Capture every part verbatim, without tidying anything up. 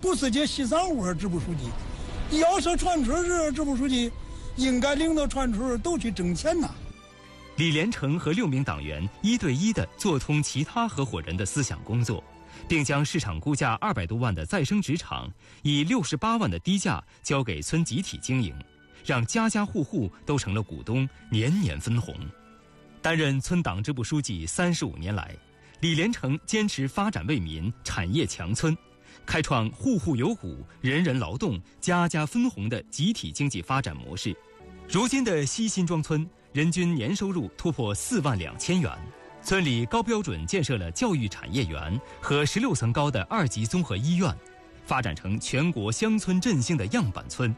不是给西藏屋支部书记。要是传出是支部书记，应该领导传出都去挣钱呐。 李连成和六名党员一对一地做通其他合伙人的思想工作，并将市场估价二百多万的再生纸厂以六十八万的低价交给村集体经营，让家家户户都成了股东，年年分红。担任村党支部书记三十五年来，李连成坚持发展为民、产业强村，开创户户有股、人人劳动、家家分红的集体经济发展模式。如今的西辛庄村人均年收入突破四万两千元，村里高标准建设了教育产业园和十六层高的二级综合医院，发展成全国乡村振兴的样板村。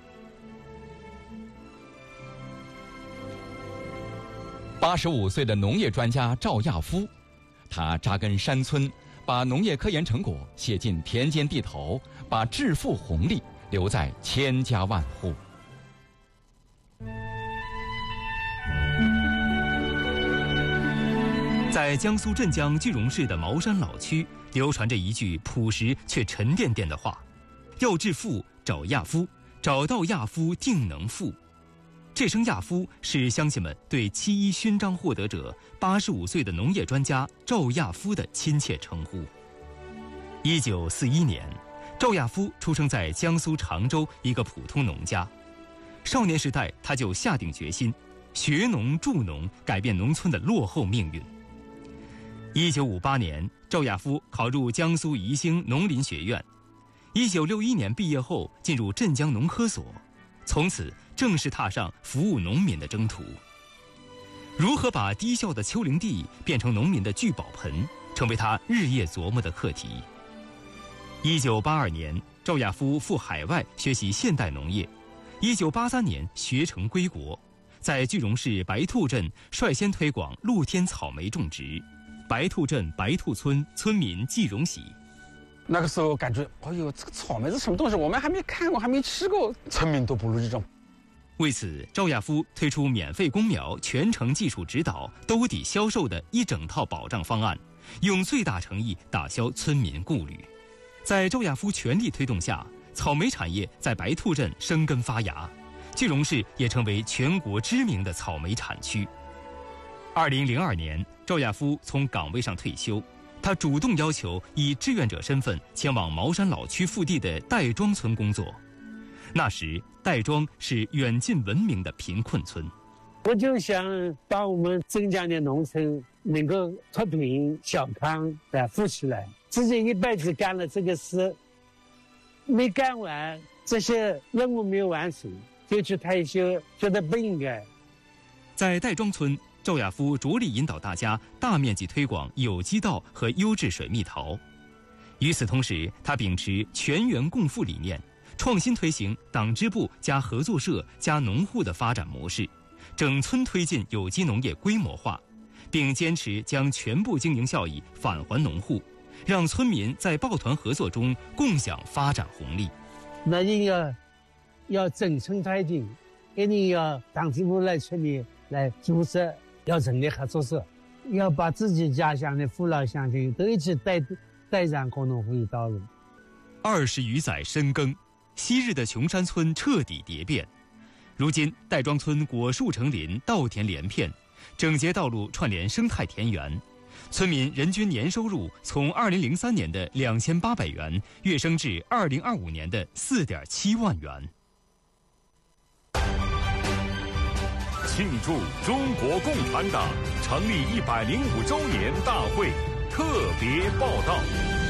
八十五岁的农业专家赵亚夫，他扎根山村，把农业科研成果写进田间地头，把致富红利留在千家万户。 在江苏镇江句容市的茅山老区，流传着一句朴实却沉甸甸的话：要致富，找亚夫，找到亚夫定能富。这声亚夫是乡亲们对七一勋章获得者八十五岁的农业专家赵亚夫的亲切称呼。一九四一年，赵亚夫出生在江苏常州一个普通农家。少年时代，他就下定决心学农助农，改变农村的落后命运。一九五八年，赵亚夫考入江苏宜兴农林学院。一九六一年毕业后，进入镇江农科所，从此正式踏上服务农民的征途。如何把低效的丘陵地变成农民的聚宝盆，成为他日夜琢磨的课题。一九八二年，赵亚夫赴海外学习现代农业。一九八三年学成归国，在句容市白兔镇率先推广露天草莓种植。白兔镇白兔村村民季荣喜， 那个时候感觉，哎呦，这个草莓是什么东西？我们还没看过，还没吃过，村民都不如这种。 为此，赵亚夫推出免费公苗、全程技术指导、兜底销售的一整套保障方案，用最大诚意打消村民顾虑。在赵亚夫全力推动下，草莓产业在白兔镇生根发芽，句容市也成为全国知名的草莓产区。二零零二年，赵亚夫从岗位上退休，他主动要求以志愿者身份前往茅山老区腹地的戴庄村工作。那时，戴庄是远近闻名的贫困村。 我就想把我们镇江的农村能够脱贫小康的富起来。自己一辈子干了这个事，没干完，这些任务没有完成，就去退休，觉得不应该。 在戴庄村，赵亚夫着力引导大家大面积推广有机稻和优质水蜜桃。与此同时，他秉持全员共富理念，创新推行党支部加合作社加农户的发展模式，整村推进有机农业规模化，并坚持将全部经营效益返还农户，让村民在抱团合作中共享发展红利。 那你要要整村推进，一定要党支部来村里来组织，要成立合作社，要把自己家乡的父老乡亲都一起带带上共同富裕道路。 二十余载深耕，昔日的琼山村彻底蝶变。如今，戴庄村果树成林，稻田连片，整洁道路串联生态田园，村民人均年收入从二零零三年的两千八百元跃升至二零二五年的四点七万元。 庆祝中国共产党成立一百零五周年大会特别报道。